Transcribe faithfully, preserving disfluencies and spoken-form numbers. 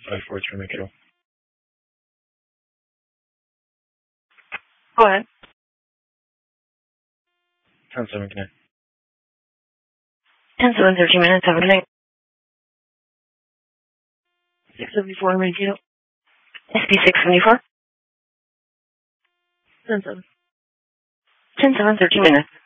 five four three McHale. Go ahead. ten seven connect. ten seven, thirteen minutes, have a connect. six seventy-four McHale. S P six seventy-four. ten seven. ten seven, thirteen minutes.